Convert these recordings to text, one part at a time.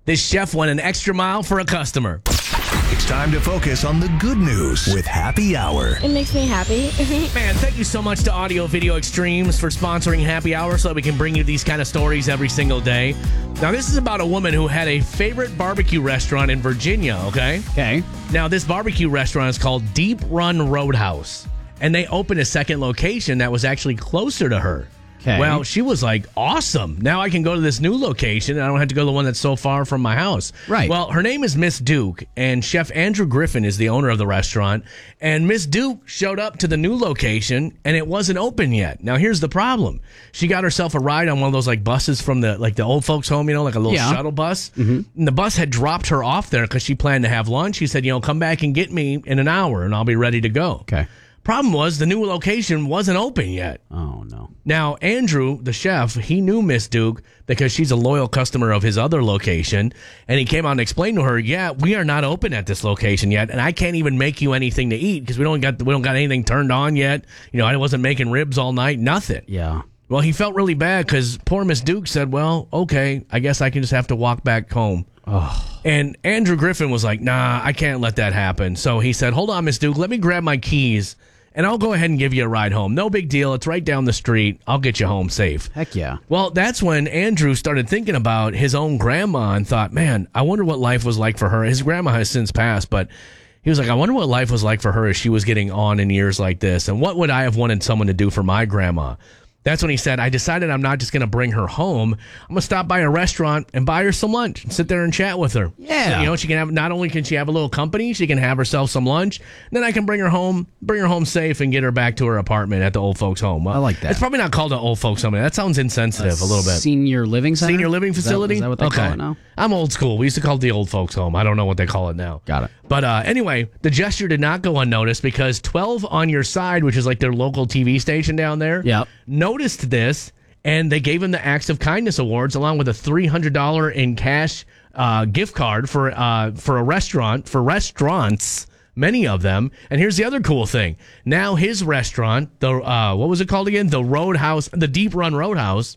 This chef went an extra mile for a customer. It's time to focus on the good news with Happy Hour. It makes me happy. Man, thank you so much to Audio Video Extremes for sponsoring Happy Hour so that we can bring you these kind of stories every single day. Now, this is about a woman who had a favorite barbecue restaurant in Virginia, okay? Okay. Now, this barbecue restaurant is called Deep Run Roadhouse, and they opened a second location that was actually closer to her. Okay. Well, she was like, awesome. Now I can go to this new location, and I don't have to go to the one that's so far from my house. Right. Well, her name is Miss Duke, and Chef Andrew Griffin is the owner of the restaurant. And Miss Duke showed up to the new location, and it wasn't open yet. Now, here's the problem. She got herself a ride on one of those like buses from the old folks home, like a little shuttle bus. Mm-hmm. And the bus had dropped her off there because she planned to have lunch. She said, come back and get me in an hour, and I'll be ready to go. Okay. Problem was the new location wasn't open yet. Oh, no. Now, Andrew, the chef, he knew Miss Duke because she's a loyal customer of his other location. And he came out and explained to her, yeah, we are not open at this location yet. And I can't even make you anything to eat because we don't got anything turned on yet. I wasn't making ribs all night, nothing. Yeah. Well, he felt really bad because poor Miss Duke said, well, okay, I guess I can just have to walk back home. Oh. And Andrew Griffin was like, nah, I can't let that happen. So he said, hold on, Miss Duke, let me grab my keys. And I'll go ahead and give you a ride home. No big deal. It's right down the street. I'll get you home safe. Heck yeah. Well, that's when Andrew started thinking about his own grandma and thought, man, I wonder what life was like for her. His grandma has since passed, but he was like, I wonder what life was like for her as she was getting on in years like this. And what would I have wanted someone to do for my grandma? That's when he said, I decided I'm not just going to bring her home. I'm going to stop by a restaurant and buy her some lunch and sit there and chat with her. Yeah. So, she can have, not only can she have a little company, she can have herself some lunch. And then I can bring her home safe and get her back to her apartment at the old folks home. Well, I like that. It's probably not called an old folks home. That sounds insensitive a little bit. Senior living center? Senior living facility? Is that what they call it now? I'm old school. We used to call it the old folks home. I don't know what they call it now. Got it. But anyway, the gesture did not go unnoticed because 12 on Your Side, which is like their local TV station down there, noticed this. And they gave him the Acts of Kindness Awards along with a $300 in cash gift card for a restaurant, for restaurants, many of them. And here's the other cool thing. Now his restaurant, the what was it called again? The Roadhouse, the Deep Run Roadhouse,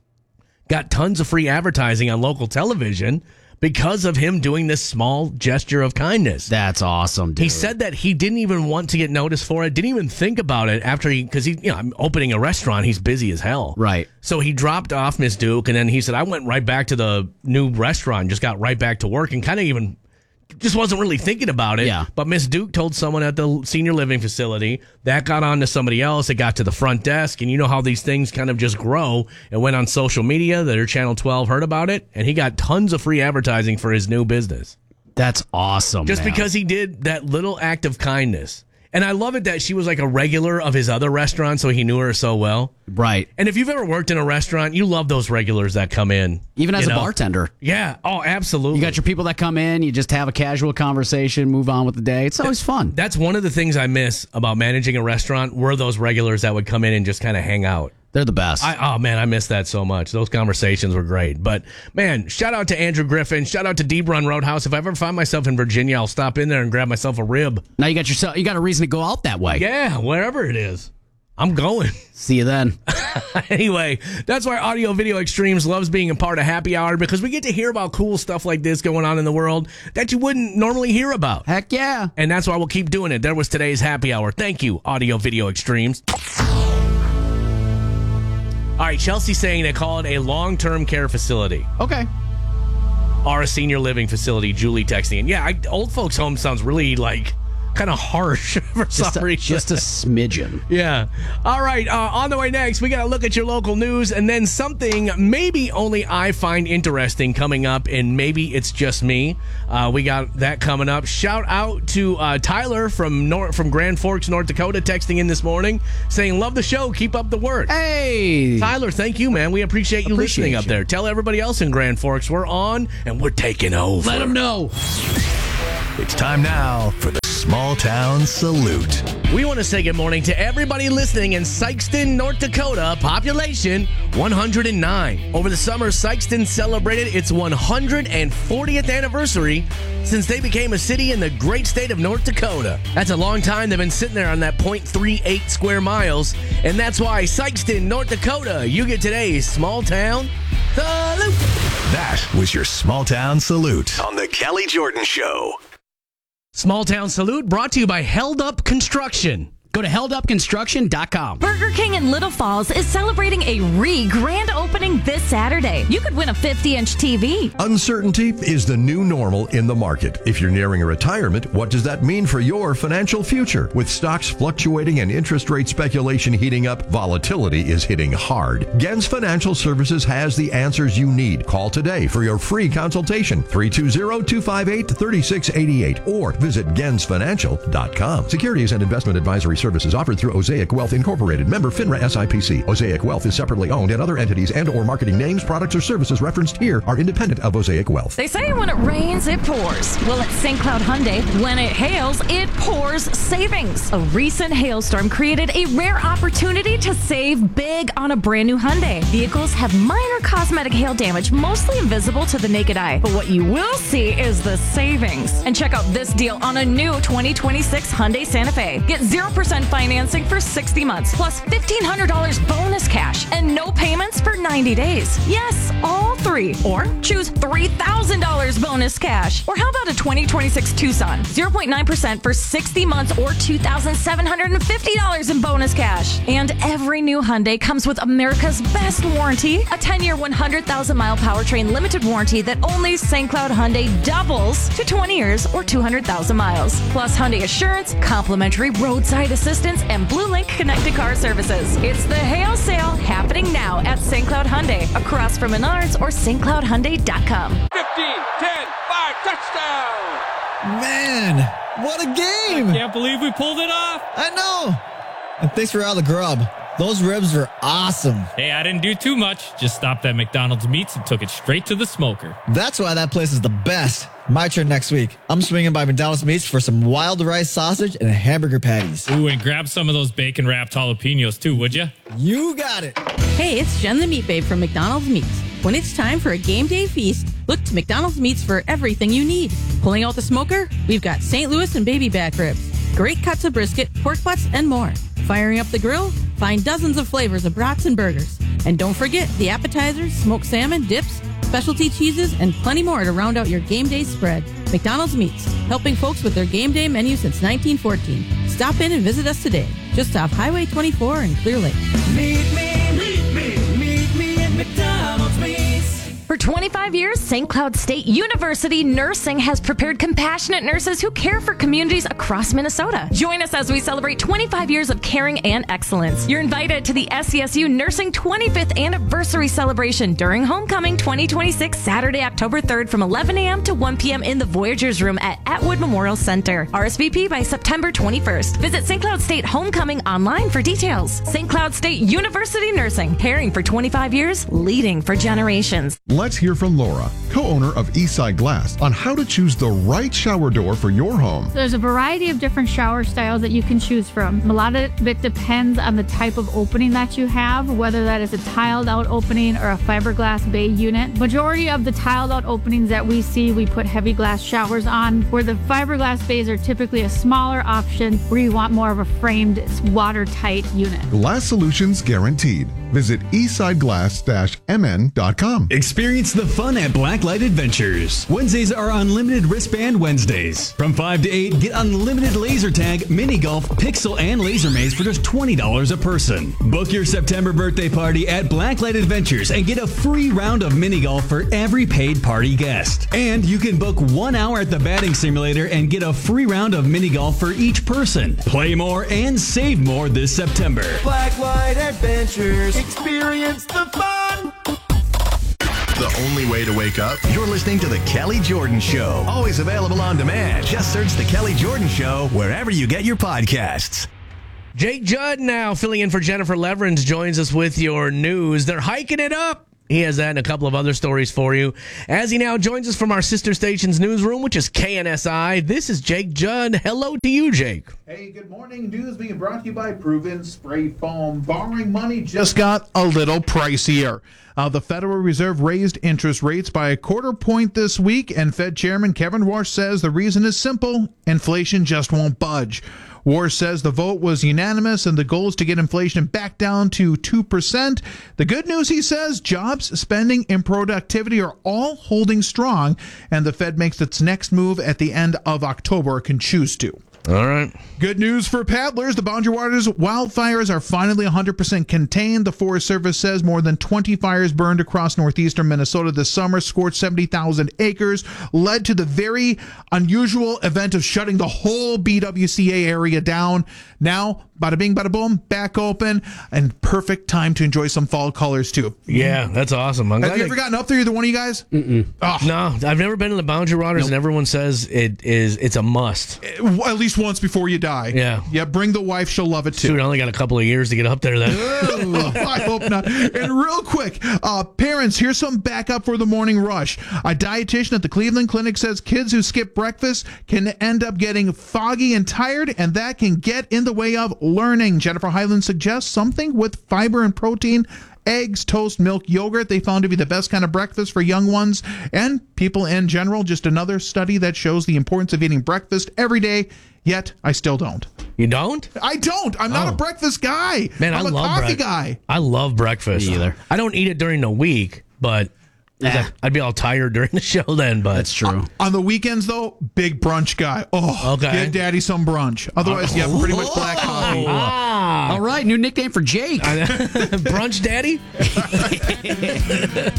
got tons of free advertising on local television because of him doing this small gesture of kindness. That's awesome, dude. He said that he didn't even want to get noticed for it, didn't even think about it after because I'm opening a restaurant, he's busy as hell. Right. So he dropped off Miss Duke, and then he said, I went right back to the new restaurant, just got right back to work, and kind of even just wasn't really thinking about it. Yeah. But Miss Duke told someone at the senior living facility. That got on to somebody else. It got to the front desk. And you know how these things kind of just grow. It went on social media. Their Channel 12 heard about it. And he got tons of free advertising for his new business. That's awesome, Just man. because he did that little act of kindness. And I love it that she was like a regular of his other restaurant, so he knew her so well. Right. And if you've ever worked in a restaurant, you love those regulars that come in. Even as a bartender. Yeah. Oh, absolutely. You got your people that come in, you just have a casual conversation, move on with the day. It's always fun. That's one of the things I miss about managing a restaurant were those regulars that would come in and just kind of hang out. They're the best. Oh, man, I miss that so much. Those conversations were great. But, man, shout out to Andrew Griffin. Shout out to Deep Run Roadhouse. If I ever find myself in Virginia, I'll stop in there and grab myself a rib. Now you got a reason to go out that way. Yeah, wherever it is. I'm going. See you then. Anyway, that's why Audio Video Extremes loves being a part of Happy Hour, because we get to hear about cool stuff like this going on in the world that you wouldn't normally hear about. Heck yeah. And that's why we'll keep doing it. There was today's Happy Hour. Thank you, Audio Video Extremes. All right, Chelsea's saying they call it a long-term care facility. Okay. Or a senior living facility, Julie texting in. Yeah, old folks' home sounds really, kind of harsh for some reason. Just a smidgen. Yeah. All right, on the way next, we got to look at your local news, and then something maybe only I find interesting coming up, and maybe it's just me. We got that coming up. Shout out to Tyler from Grand Forks, North Dakota, texting in this morning, saying, love the show, keep up the work. Hey! Tyler, thank you, man. We appreciate you listening up there. Tell everybody else in Grand Forks we're on, and we're taking over. Let them know. It's time now for the Small Town Salute. We want to say good morning to everybody listening in Sikeston, North Dakota, population 109. Over the summer, Sikeston celebrated its 140th anniversary since they became a city in the great state of North Dakota. That's a long time they've been sitting there on that 0.38 square miles, and that's why Sikeston, North Dakota, you get today's Small Town Salute. That was your Small Town Salute on The Kelly Jordan Show. Small Town Salute brought to you by Held Up Construction. Go to heldupconstruction.com. Burger King in Little Falls is celebrating a grand opening this Saturday. You could win a 50-inch TV. Uncertainty is the new normal in the market. If you're nearing a retirement, what does that mean for your financial future? With stocks fluctuating and interest rate speculation heating up, volatility is hitting hard. Gens Financial Services has the answers you need. Call today for your free consultation. 320-258-3688 or visit gensfinancial.com. Securities and investment advisory services offered through Osaic Wealth Incorporated, member FINRA SIPC. Osaic Wealth is separately owned, and other entities and or marketing names, products, or services referenced here are independent of Osaic Wealth. They say when it rains, it pours. Well, at St. Cloud Hyundai, when it hails, it pours savings. A recent hailstorm created a rare opportunity to save big on a brand new Hyundai. Vehicles have minor cosmetic hail damage, mostly invisible to the naked eye. But what you will see is the savings. And check out this deal on a new 2026 Hyundai Santa Fe. Get 0% financing for 60 months, plus $1,500 bonus cash, and no payments for 90 days. Yes, all three. Or choose $3,000 bonus cash. Or how about a 2026 Tucson? 0.9% for 60 months or $2,750 in bonus cash. And every new Hyundai comes with America's best warranty, a 10-year, 100,000-mile powertrain limited warranty that only St. Cloud Hyundai doubles to 20 years or 200,000 miles. Plus Hyundai Assurance, complimentary roadside assistance, and Blue Link connected car services. It's the hail sale happening now at St. Cloud Hyundai, across from Menards or stcloudhyundai.com. 15, 10, 5, touchdown! Man, what a game! I can't believe we pulled it off. I know. And thanks for all the grub. Those ribs are awesome. Hey, I didn't do too much. Just stopped at McDonald's Meats and took it straight to the smoker. That's why that place is the best. My turn next week. I'm swinging by McDonald's Meats for some wild rice sausage and hamburger patties. Ooh, and grab some of those bacon-wrapped jalapenos too, would you? You got it. Hey, it's Jen the Meat Babe from McDonald's Meats. When it's time for a game day feast, look to McDonald's Meats for everything you need. Pulling out the smoker? We've got St. Louis and baby back ribs, great cuts of brisket, pork butts, and more. Firing up the grill? Find dozens of flavors of brats and burgers. And don't forget the appetizers, smoked salmon, dips, specialty cheeses, and plenty more to round out your game day spread. McDonald's Meats, helping folks with their game day menu since 1914. Stop in and visit us today, just off Highway 24 in Clear Lake. Meet me at McDonald's Meats. For 25 years, St. Cloud State University Nursing has prepared compassionate nurses who care for communities across Minnesota. Join us as we celebrate 25 years of caring and excellence. You're invited to the SCSU Nursing 25th Anniversary Celebration during Homecoming 2026, Saturday, October 3rd from 11 a.m. to 1 p.m. in the Voyagers Room at Atwood Memorial Center. RSVP by September 21st. Visit St. Cloud State Homecoming online for details. St. Cloud State University Nursing, caring for 25 years, leading for generations. Let's hear from Laura, co-owner of Eastside Glass, on how to choose the right shower door for your home. There's a variety of different shower styles that you can choose from. A lot of it depends on the type of opening that you have, whether that is a tiled out opening or a fiberglass bay unit. Majority of the tiled out openings that we see, we put heavy glass showers on, where the fiberglass bays are typically a smaller option where you want more of a framed, watertight unit. Glass solutions guaranteed. Visit eastsideglass-mn.com. Experience the fun at Blacklight Adventures. Wednesdays are Unlimited Wristband Wednesdays. From 5 to 8, get unlimited laser tag, mini golf, pixel, and laser maze for just $20 a person. Book your September birthday party at Blacklight Adventures and get a free round of mini golf for every paid party guest. And you can book 1 hour at the batting simulator and get a free round of mini golf for each person. Play more and save more this September. Blacklight Adventures. Experience the fun. The only way to wake up? You're listening to The Kelly Jordan Show. Always available on demand. Just search The Kelly Jordan Show wherever you get your podcasts. Jake Judd now filling in for Jennifer Leverins joins us with your news. They're hiking it up. He has that and a couple of other stories for you. As he now joins us from our sister station's newsroom, which is KNSI, this is Jake Judd. Hello to you, Jake. Hey, good morning. News being brought to you by Proven Spray Foam. Borrowing money just got a little pricier. The Federal Reserve raised interest rates by 1/4 point this week, and Fed Chairman Kevin Warsh says the reason is simple: inflation just won't budge. War says the vote was unanimous and the goal is to get inflation back down to 2%. The good news, he says, jobs, spending, and productivity are all holding strong, and the Fed makes its next move at the end of October, or can choose to. All right. Good news for paddlers. The Boundary Waters wildfires are finally 100% contained. The Forest Service says more than 20 fires burned across northeastern Minnesota this summer, scorched 70,000 acres, led to the very unusual event of shutting the whole BWCA area down. Now, bada bing, bada boom, back open, and perfect time to enjoy some fall colors, too. Yeah, that's awesome. Have you ever gotten up there, either one of you guys? Mm-mm. Oh. No, I've never been to the Boundary Waters, and everyone says it's a must. At least once before you die. Yeah. Yeah, bring the wife. She'll love it, too. Dude, I only got a couple of years to get up there then. I hope not. And real quick, parents, here's some backup for the morning rush. A dietitian at the Cleveland Clinic says kids who skip breakfast can end up getting foggy and tired, and that can get in the way of learning. Jennifer Hyland suggests something with fiber and protein. Eggs, toast, milk, yogurt, they found to be the best kind of breakfast for young ones and people in general. Just another study that shows the importance of eating breakfast every day, yet I still don't. You don't? I don't. I'm not a breakfast guy. Man, I'm a love coffee guy. I love breakfast. Me either. I don't eat it during the week, but I'd be all tired during the show then. But that's true. On the weekends, though, big brunch guy. Oh, okay. Get daddy some brunch. Otherwise, yeah, pretty much black coffee. All right, new nickname for Jake. Brunch daddy?